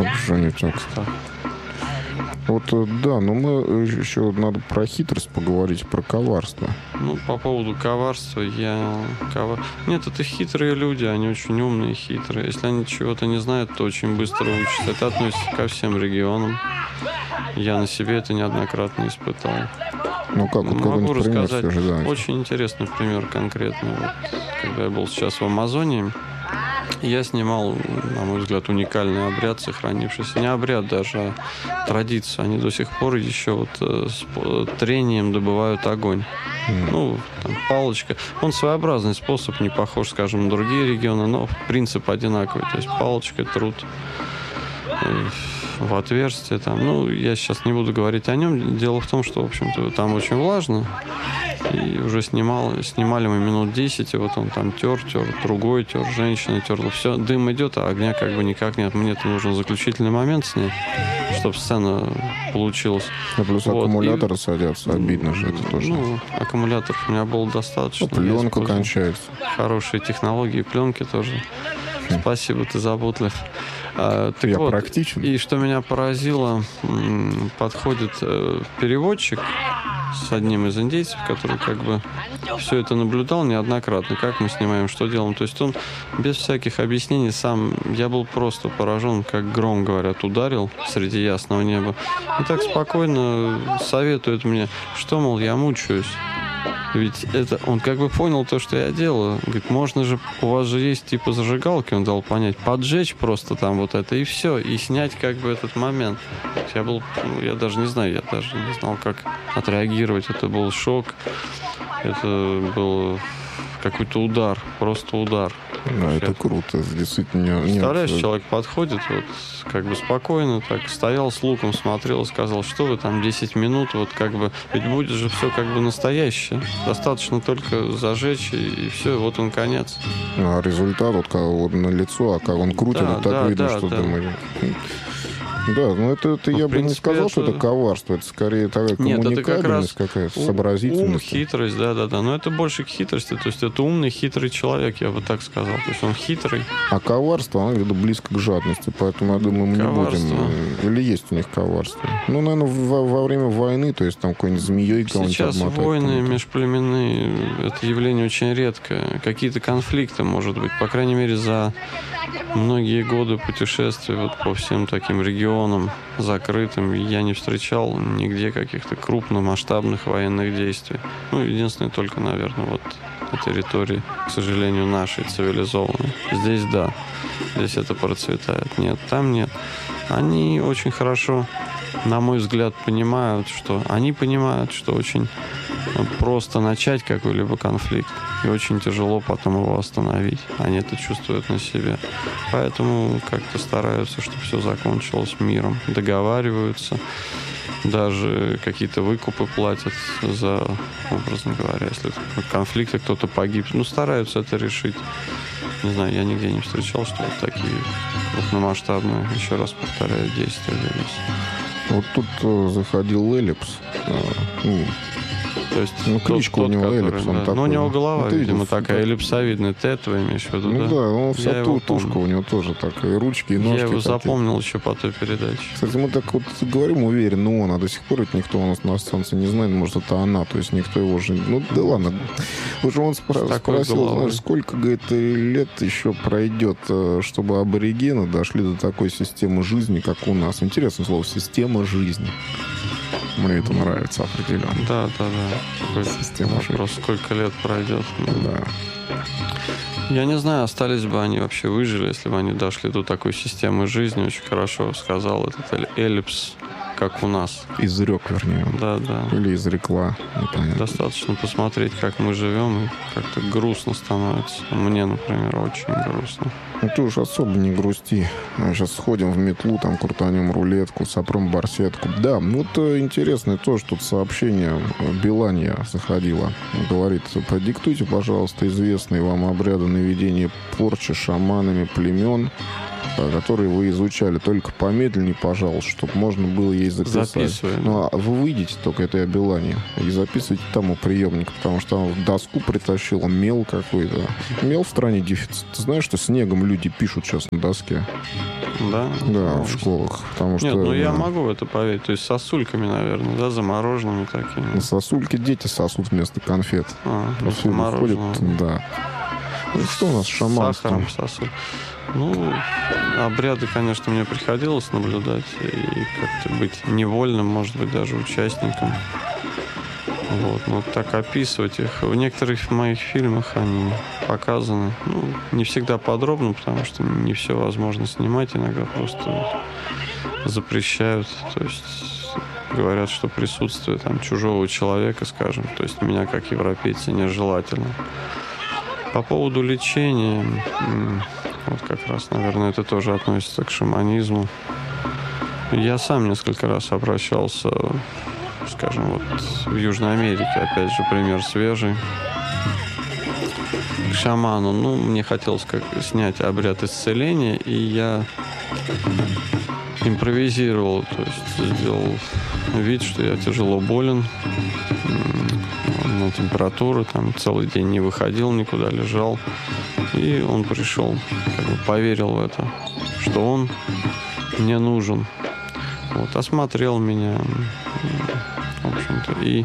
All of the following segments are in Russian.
Как же они так? Вот, да, но мы еще надо про хитрость поговорить, про коварство. Ну, по поводу коварства, Нет, это хитрые люди, они очень умные и хитрые. Если они чего-то не знают, то очень быстро учатся. Это относится ко всем регионам. Я на себе это неоднократно испытал. Ну, как, вот могу рассказать пример, все же, да. очень интересный пример конкретно. Вот, когда я был сейчас в Амазонии, я снимал, на мой взгляд, уникальный обряд, сохранившийся. Не обряд даже, а традицию. Они до сих пор еще вот с трением добывают огонь. Ну, там, палочка. Он своеобразный способ, не похож, скажем, на другие регионы, но принцип одинаковый. То есть палочкой труд в отверстие. Там. Ну, я сейчас не буду говорить о нем. Дело в том, что, в общем-то, там очень влажно. И уже снимали мы минут 10, и вот он там тер, другой тер, женщина терла. Все, дым идет, а огня как бы никак нет. Мне-то нужен заключительный момент снять, чтобы сцена получилась. А плюс вот. аккумуляторы садятся, обидно же это тоже. Ну, аккумуляторов у меня было достаточно. Пленка кончается. Хорошие технологии, пленки тоже. Спасибо, ты заботлив. Так я вот, практичен. И что меня поразило, подходит переводчик с одним из индейцев, который как бы все это наблюдал неоднократно, как мы снимаем, что делаем. То есть он без всяких объяснений сам... Я был просто поражен, как гром, говорят, ударил среди ясного неба. И так спокойно советует мне, что, мол, я мучаюсь. Ведь это он как бы понял то, что я делаю. Говорит, можно же, у вас же есть типа зажигалки, он дал понять, поджечь просто там вот это и все, и снять как бы этот момент. Я даже не знаю, я даже не знал, как отреагировать. Это был шок, это был какой-то удар, просто удар. Да, это круто, действительно. Представляешь, человек подходит, вот, как бы спокойно так стоял с луком, смотрел и сказал, что вы там 10 минут, вот как бы, ведь будет же все как бы настоящее. Достаточно только зажечь, и все, вот он конец. А результат, вот, как, вот на лицо, а как он крутит, вот так видно, что думаю. Да, но это я бы не сказал, что это коварство, это скорее такая коммуникабельность какая-то, сообразительность. Ум, хитрость, да. Но это больше к хитрости, то есть это умный, хитрый человек, я бы так сказал. То есть он хитрый. А коварство, оно где-то близко к жадности, поэтому, я думаю, мы не будем... Или есть у них коварство? Ну, наверное, во время войны, то есть там какой-нибудь змеей кого-нибудь сейчас обмотать. Войны межплеменные, это явление очень редкое. Какие-то конфликты, может быть, по крайней мере, за многие годы путешествий вот по всем таким регионам закрытым я не встречал нигде каких-то крупномасштабных военных действий. Ну, единственное, только, наверное, вот на территории, к сожалению, нашей цивилизованной. Здесь да, здесь это процветает. Нет, там нет. Они очень хорошо, на мой взгляд, понимают, что очень просто начать какой-либо конфликт, и очень тяжело потом его остановить. Они это чувствуют на себе. Поэтому как-то стараются, чтобы все закончилось миром. Договариваются, даже какие-то выкупы платят за, образно говоря, если в конфликте кто-то погиб. Ну, стараются это решить. Не знаю, я нигде не встречал, что вот такие крупномасштабные, еще раз повторяю, действия велись. Вот тут заходил Эллипс. То есть кличка у него Эллипс, он такой. Ну, у него голова, ты видимо, видел, такая да. эллипсовидная. Ты этого имеешь в виду, ну, да? да, он вся тушка помню. у него тоже такая, и ручки, и ножки. Я его такие. запомнил еще по той передаче. Кстати, мы так вот говорим уверенно, он, а до сих пор ведь никто у нас на станции не знает, может, это она, то есть никто его же... Ну, да ладно. Уже он спросил, знаешь, сколько, говорит, лет еще пройдет, чтобы аборигены дошли до такой системы жизни, как у нас. Интересное слово, система жизни. Мне это нравится определенно. Да. Вопрос, сколько лет пройдет. Да. Я не знаю, остались бы они вообще, выжили, если бы они дошли до такой системы жизни. Очень хорошо сказал этот Эллипс, как у нас. Изрек, вернее. Да. Или изрекла. Непонятно. Достаточно посмотреть, как мы живем, и как-то грустно становится. Мне, например, очень грустно. Ну, ты уж особо не грусти. Сейчас сходим в метлу, там крутанем рулетку, сопрем барсетку. Да, вот интересно тоже тут сообщение Биланья заходило. Говорит, продиктуйте, пожалуйста, известные вам обряды наведения порчи шаманами племен которые вы изучали. Только помедленнее, пожалуйста, чтобы можно было ей записать. Записываем. Ну, а вы выйдете только, это я Билане, и записывайте там у приемника, потому что там в доску притащила мел какой-то. Мел в стране дефицит. Ты знаешь, что снегом люди пишут сейчас на доске? Да? Да, в школах. Потому что, нет, ну я могу в это поверить. То есть сосульками, наверное, да, замороженными такими. Сосульки дети сосут вместо конфет. Замороженного. Да. Ну, что у нас шаманство? Сахаром сосут. Ну, обряды, конечно, мне приходилось наблюдать и как-то быть невольным, может быть, даже участником. Вот, но так описывать их. В некоторых моих фильмах они показаны. Ну, не всегда подробно, потому что не все возможно снимать. Иногда просто запрещают. То есть говорят, что присутствие там чужого человека, скажем, то есть меня как европейца нежелательно. По поводу лечения, вот как раз, наверное, это тоже относится к шаманизму. Я сам несколько раз обращался, скажем, вот в Южной Америке, опять же, пример свежий, к шаману. Ну, мне хотелось снять обряд исцеления, и я импровизировал, то есть сделал вид, что я тяжело болен, на температуру, там целый день не выходил никуда, лежал. И он пришел, как бы поверил в это, что он мне нужен. Вот, осмотрел меня, в общем-то, и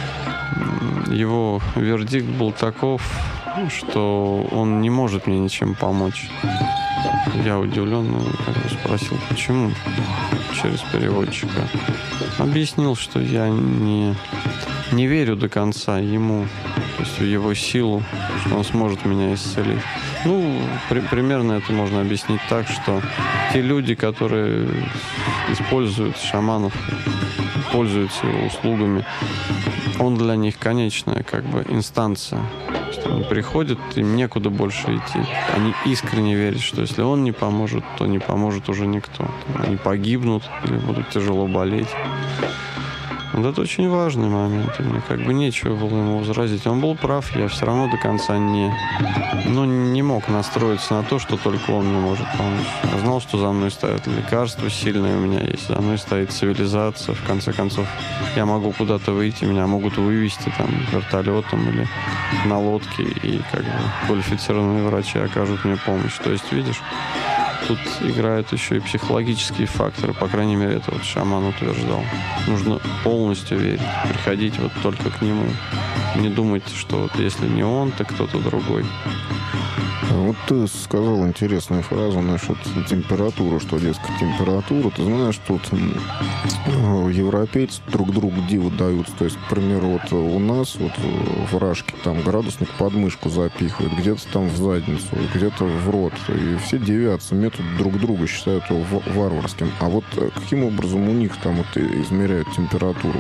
его вердикт был таков, что он не может мне ничем помочь. Я удивленно спросил, почему, через переводчика. Объяснил, что я не верю до конца ему, то есть в его силу, что он сможет меня исцелить. Ну, примерно это можно объяснить так, что те люди, которые используют шаманов, пользуются его услугами, он для них конечная как бы инстанция. Они приходят, им некуда больше идти. Они искренне верят, что если он не поможет, то не поможет уже никто. Они погибнут или будут тяжело болеть. Вот это очень важный момент, и мне как бы нечего было ему возразить. Он был прав, я все равно до конца не мог настроиться на то, что только он мне может помочь. Я знал, что за мной стоят лекарства сильные у меня есть, за мной стоит цивилизация. В конце концов, я могу куда-то выйти, меня могут вывезти там вертолетом или на лодке, и как бы квалифицированные врачи окажут мне помощь. То есть, видишь, тут играют еще и психологические факторы, по крайней мере, это вот шаман утверждал. Нужно полностью верить, приходить вот только к нему. Не думать, что вот если не он, то кто-то другой. Вот ты сказал интересную фразу насчет температуры, что, дескать, температура. Ты знаешь, тут европейцы друг другу диву даются. То есть, к примеру, вот у нас вот в Рашке там градусник под мышку запихивают, где-то там в задницу, где-то в рот. И все дивятся, метод друг друга считают его варварским. А вот каким образом у них там вот измеряют температуру?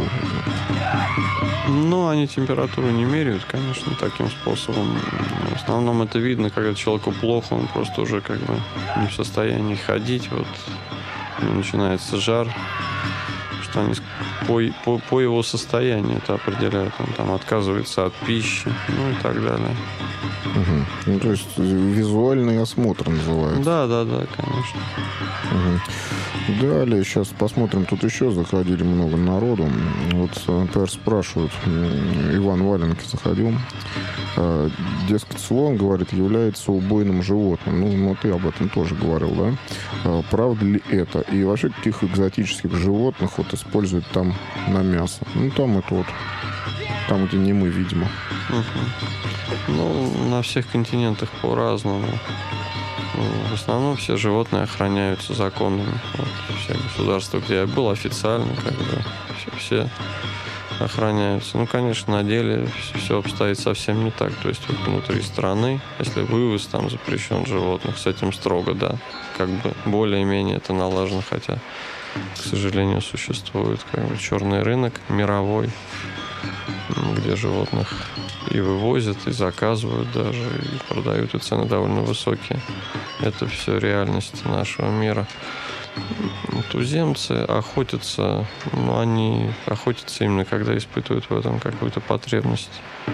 Ну, они температуру не меряют, конечно, таким способом. В основном это видно, когда человеку плохо, он просто уже как бы не в состоянии ходить. Вот начинается жар, что они по его состоянию это определяют. Он там отказывается от пищи, ну и так далее. Угу. Ну, то есть визуальный осмотр называется. Да, конечно. Угу. Далее, сейчас посмотрим, тут еще заходили много народу. Вот, например, спрашивают, Иван Валенки заходил, дескать, слон, говорит, является убойным животным. Ну, ты об этом тоже говорил, да? Правда ли это? И вообще, каких экзотических животных вот используют там на мясо? Ну, там это вот, там, где не мы, видимо. Угу. Ну, на всех континентах по-разному. В основном все животные охраняются законами. Вот, все государства, где я был, официально как бы все охраняются. Ну, конечно, на деле все обстоит совсем не так. То есть вот внутри страны, если вывоз там запрещен животных, с этим строго, да. Как бы более-менее это налажено, хотя, к сожалению, существует как бы черный рынок мировой, где животных и вывозят, и заказывают даже, и продают, и цены довольно высокие. Это все реальность нашего мира. Туземцы охотятся, но они охотятся именно когда испытывают в этом какую-то потребность.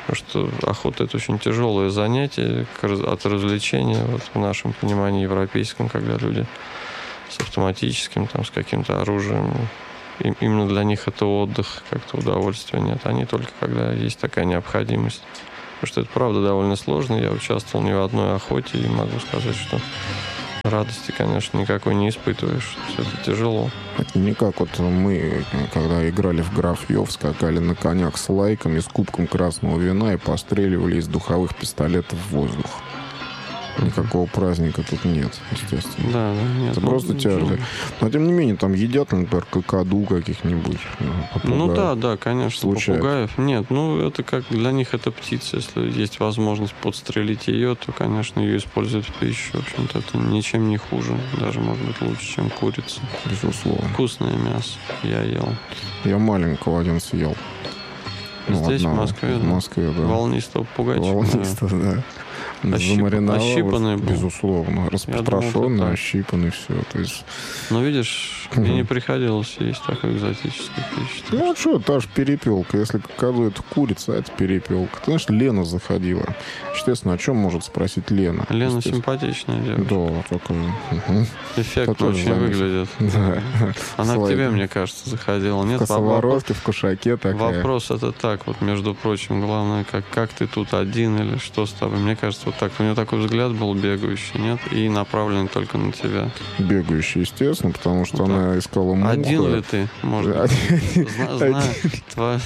Потому что охота — это очень тяжелое занятие от развлечения, вот в нашем понимании европейском, когда люди с автоматическим, там, с каким-то оружием, именно для них это отдых, как-то удовольствия нет. Они только когда есть такая необходимость. Потому что это, правда, довольно сложно. Я участвовал не в одной охоте и могу сказать, что радости, конечно, никакой не испытываешь. Все это тяжело. Это не как вот мы, когда играли в графьев, скакали на конях с лайками, с кубком красного вина и постреливали из духовых пистолетов в воздух. Никакого праздника тут нет, естественно. Да, нет. Это просто тяжело. Но, тем не менее, там едят, например, какаду каких-нибудь. Попугаев. Да, конечно, случается. Попугаев. Нет, это как для них это птица. Если есть возможность подстрелить ее, то, конечно, ее используют в пищу. В общем-то, это ничем не хуже. Даже, может быть, лучше, чем курица. Безусловно. Вкусное мясо. Я ел. Я маленького один съел. Здесь, в Москве? В Москве, да. Волнистого попугайчика. Волнистого, да. Ощипанный был. Безусловно. Распотрошенный, ощипанный, все. То есть... Но видишь, мне не приходилось есть такой экзотической пищи. Ну, что, та же перепелка. Если какая это курица, а это перепелка. Ты знаешь, Лена заходила. Естественно, о чем может спросить Лена? Лена симпатичная девушка. Да, такая. Эффектно очень выглядит. Да. Она к тебе, мне кажется, заходила. Нет, в косоворотке, в кушаке такая. Вопрос это так, вот, между прочим, главное, как ты тут один или что с тобой. Мне кажется, вот так. У нее такой взгляд был бегающий, нет? И направленный только на тебя. Бегающий, естественно, потому что вот она искала муху. Один ли ты, может быть? Знаю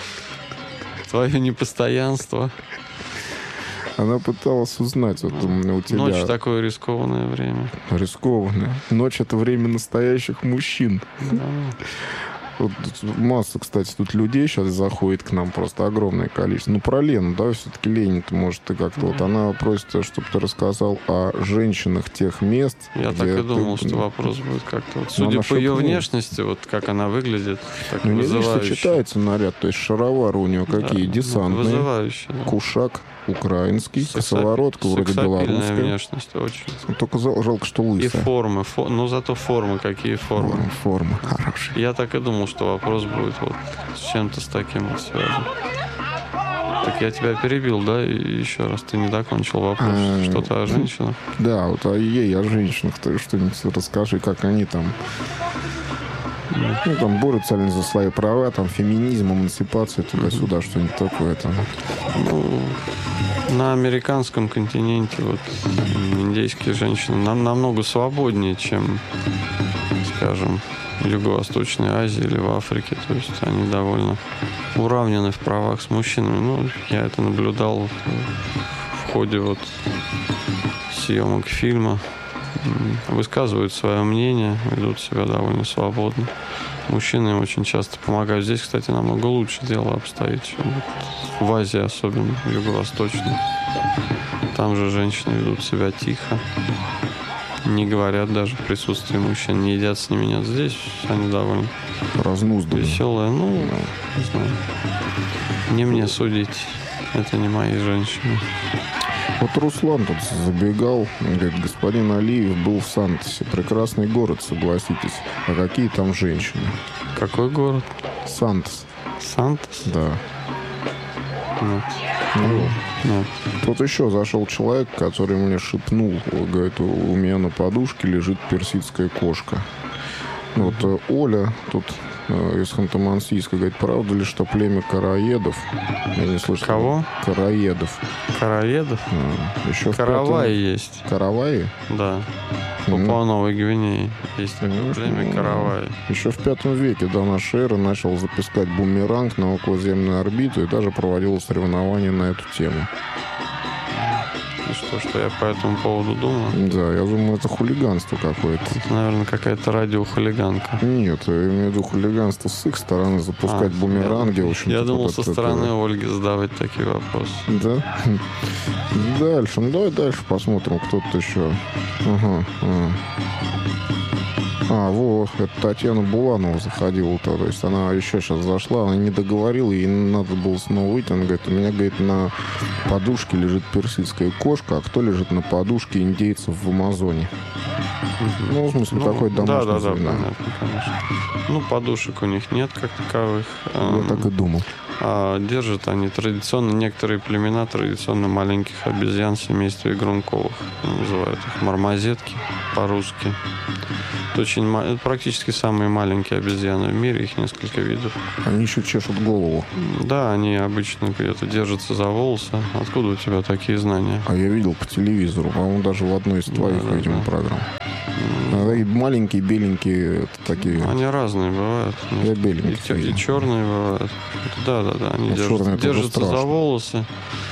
твое непостоянство. Она пыталась узнать вот у тебя. Ночь — такое рискованное время. Рискованное. Ночь — это время настоящих мужчин. Да. Вот масса, кстати, тут людей сейчас заходит к нам, просто огромное количество. Ну, про Лену, да, все-таки Лене-то, может, ты как-то... Вот она просит, чтобы ты рассказал о женщинах тех мест, Я так и думал, что вопрос будет как-то... Вот, судя по ее внешности, вот как она выглядит, так вызывающе. Видишь, сочетается наряд, то есть шаровары у нее какие? Десантные. Вызывающе. Да. Кушак украинский, косоворотка вроде белорусская. Внешность очень. Только жалко, что лысая. И формы. Но зато формы, какие формы. Формы хорошие. Я так и думал, что вопрос будет вот с чем-то с таким вот связан. Так я тебя перебил, да? И еще раз ты не закончил вопрос. Что-то о женщинах? Да, вот о женщинах. Ты что-нибудь расскажи, как они там... Ну, там борются они за свои права, там феминизм, эмансипация, туда-сюда, что-нибудь такое там. Ну, на американском континенте вот индейские женщины намного свободнее, чем, скажем, в Юго-Восточной Азии или в Африке. То есть они довольно уравнены в правах с мужчинами. Ну, я это наблюдал в ходе вот съемок фильма. Высказывают свое мнение, ведут себя довольно свободно. Мужчины им очень часто помогают. Здесь, кстати, намного лучше дело обстоит, чем вот в Азии, особенно в Юго-Восточной. Там же женщины ведут себя тихо, не говорят даже в присутствии мужчин, не едят с ними, нет. Здесь они довольно разнузданные, веселые. Ну, не знаю. Не мне судить. Это не мои женщины. Вот Руслан тут забегал, говорит, господин Алиев был в Сантосе. Прекрасный город, согласитесь. А какие там женщины? Какой город? Сантос. Сантос? Да. Нет. Нет. Тут еще зашел человек, который мне шепнул, говорит, у меня на подушке лежит персидская кошка. Вот Оля тут из Ханты-Мансийска говорит, правда ли, что племя караедов... Я не слышал. Кого? Караедов. Караедов? Еще Караваи есть. Караваи? Да. В Папуа-Новой Гвинее есть такое племя Караваи. Еще в V веке до нашей эры начал запускать бумеранг на околоземную орбиту и даже проводил соревнования на эту тему. И что я по этому поводу думаю? Да, я думаю, это хулиганство какое-то. Это, наверное, какая-то радиохулиганка. Нет, я имею в виду хулиганство с их стороны, запускать бумеранги. Я думал, со стороны Ольги задавать такие вопросы. Да? Дальше. Ну, давай дальше посмотрим, кто-то еще. Ага. Вот, это Татьяна Буланова заходила. То есть она еще сейчас зашла, она не договорила, ей надо было снова выйти. Она говорит, у меня, говорит, на подушке лежит персидская кошка, а кто лежит на подушке индейцев в Амазоне? Ну, в смысле, такой домашний Да, понятно, конечно. Ну, подушек у них нет как таковых. Я так и думал. А держат они традиционно, некоторые племена традиционно маленьких обезьян семейства игрунковых. Называют их мармозетки по-русски. Это это практически самые маленькие обезьяны в мире, их несколько видов. Они еще чешут голову. Да, они обычно где-то держатся за волосы. Откуда у тебя такие знания? А я видел по телевизору, по-моему, даже в одной из твоих, видимо, программ. Маленькие, беленькие, такие. Они разные бывают. Я беленькие. И черные бывают. Да. Они держатся за волосы.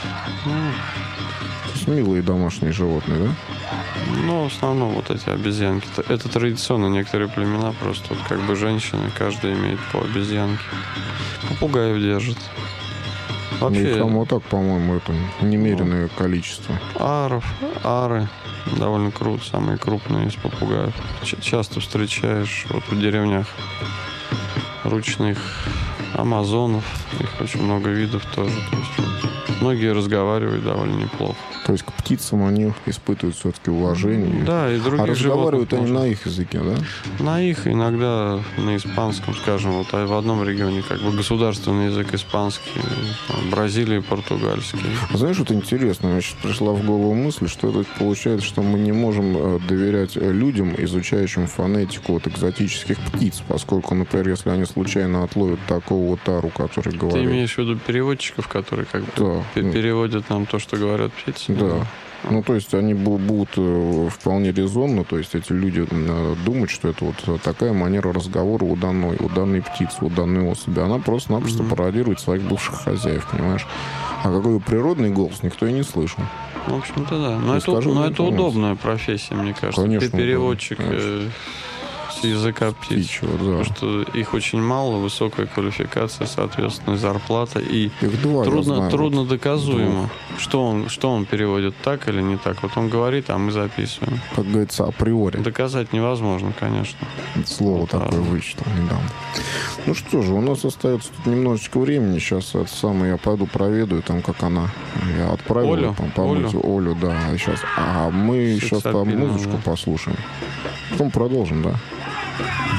Милые домашние животные, да? Ну, в основном вот эти обезьянки. Это традиционно. Некоторые племена просто вот как бы женщины, каждая имеет по обезьянке. Попугаев держат. Вообще... Там вот так, по-моему, это немеренное количество. Ары. Довольно круто. Самые крупные из попугаев. Часто встречаешь вот в деревнях ручных амазонов. Их очень много видов тоже. То есть, многие разговаривают довольно неплохо. То есть к птицам они испытывают все-таки уважение. Да, и других разговаривают они на их языке, да? На их, иногда на испанском, скажем. Вот в одном регионе как бы государственный язык испанский, в Бразилии португальский. Знаешь, вот интересно, мне сейчас пришла в голову мысль, что это получается, что мы не можем доверять людям, изучающим фонетику вот экзотических птиц, поскольку, например, если они случайно отловят такого вот тару, который говорит... Ты имеешь в виду переводчиков, которые как бы переводят нам то, что говорят птицы? Да. Ну, то есть они будут вполне резонно, то есть эти люди думают, что это вот такая манера разговора у данной птицы, у данной особи. Она просто-напросто пародирует своих бывших хозяев, понимаешь? А какой природный голос никто и не слышал. В общем-то, да. Но это удобная профессия, мне кажется. Конечно, переводчик с языка птиц. Да. Потому что их очень мало, высокая квалификация, соответственно, зарплата. И трудно доказуемо, что он переводит так или не так. Вот он говорит, а мы записываем. Как говорится, априори. Доказать невозможно, конечно. Слово такое вычитал недавно. Ну что же, у нас остается тут немножечко времени. Сейчас я пойду проведаю, там, как она. Я отправил Олю, да. А мы сейчас там музычку послушаем. Потом продолжим, да.